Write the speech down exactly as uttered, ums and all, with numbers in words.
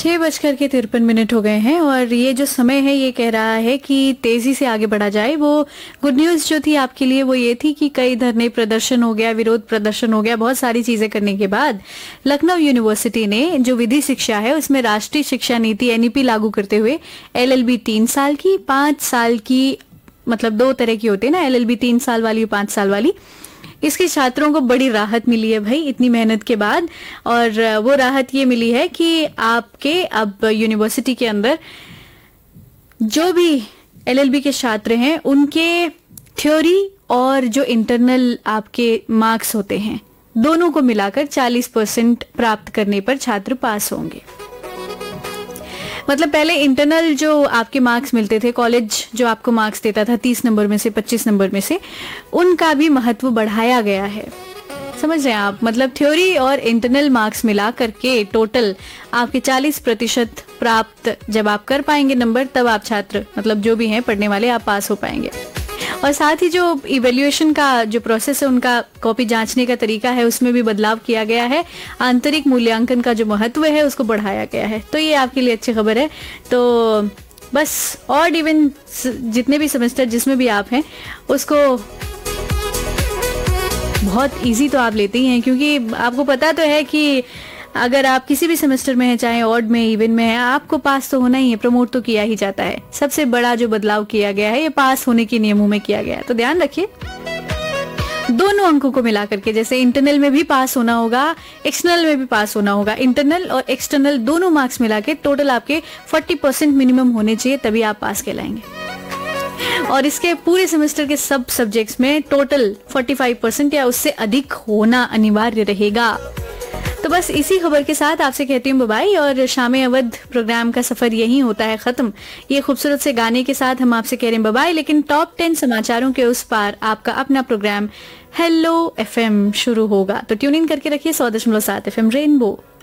छह बजकर के तिरपन मिनट हो गए हैं और ये जो समय है ये कह रहा है कि तेजी से आगे बढ़ा जाए। वो गुड न्यूज जो थी आपके लिए वो ये थी कि कई धरने प्रदर्शन हो गया, विरोध प्रदर्शन हो गया, बहुत सारी चीजें करने के बाद लखनऊ यूनिवर्सिटी ने जो विधि शिक्षा है उसमें राष्ट्रीय शिक्षा नीति एनईपी लागू करते हुए एलएलबी तीन साल की, पांच साल की, मतलब दो तरह की होती है ना, एलएलबी तीन साल वाली, पांच साल वाली, इसके छात्रों को बड़ी राहत मिली है भाई इतनी मेहनत के बाद। और वो राहत ये मिली है कि आपके अब यूनिवर्सिटी के अंदर जो भी एलएलबी के छात्र हैं उनके थ्योरी और जो इंटरनल आपके मार्क्स होते हैं दोनों को मिलाकर चालीस परसेंट प्राप्त करने पर छात्र पास होंगे। मतलब पहले इंटरनल जो आपके मार्क्स मिलते थे, कॉलेज जो आपको मार्क्स देता था तीस नंबर में से, पच्चीस नंबर में से, उनका भी महत्व बढ़ाया गया है। समझ रहे हैं आप? मतलब थ्योरी और इंटरनल मार्क्स मिला करके टोटल आपके चालीस प्रतिशत प्राप्त जब आप कर पाएंगे नंबर, तब आप छात्र, मतलब जो भी हैं पढ़ने वाले, आप पास हो पाएंगे। और साथ ही जो इवैल्यूएशन का जो प्रोसेस है, उनका कॉपी जांचने का तरीका है, उसमें भी बदलाव किया गया है। आंतरिक मूल्यांकन का जो महत्व है उसको बढ़ाया गया है। तो ये आपके लिए अच्छी खबर है। तो बस और इवन जितने भी सेमेस्टर जिसमें भी आप हैं उसको बहुत इजी तो आप लेते ही हैं, क्योंकि आपको पता तो है कि अगर आप किसी भी सेमेस्टर में हैं, चाहे ऑड में, इवन में है, आपको पास तो होना ही है, प्रमोट तो किया ही जाता है। सबसे बड़ा जो बदलाव किया गया है ये पास होने के नियमों में किया गया है। तो ध्यान रखिए दोनों अंकों को मिला करके, जैसे इंटरनल में भी पास होना होगा, एक्सटर्नल में भी पास होना होगा। इंटरनल और एक्सटर्नल दोनों मार्क्स मिला के टोटल आपके चालीस परसेंट मिनिमम होने चाहिए, तभी आप पास कहलाएंगे। और इसके पूरे सेमेस्टर के सब सब्जेक्ट्स में टोटल पैंतालीस परसेंट या उससे अधिक होना अनिवार्य रहेगा। तो बस इसी खबर के साथ आपसे कहती हूँ बाय। और शाम अवध प्रोग्राम का सफर यही होता है खत्म। ये खूबसूरत से गाने के साथ हम आपसे कह रहे हैं बाय, लेकिन टॉप टेन समाचारों के उस पार आपका अपना प्रोग्राम हेलो एफएम शुरू होगा। तो ट्यून इन करके रखिए सौ दशमलव सात एफएम रेनबो।